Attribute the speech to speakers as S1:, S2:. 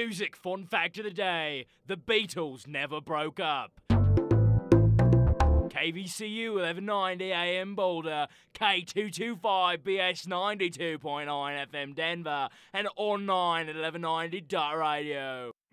S1: Music fun fact of the day: the Beatles never broke up. KVCU 1190 AM Boulder, K225 BS 92.9 FM Denver, and online at 1190.radio.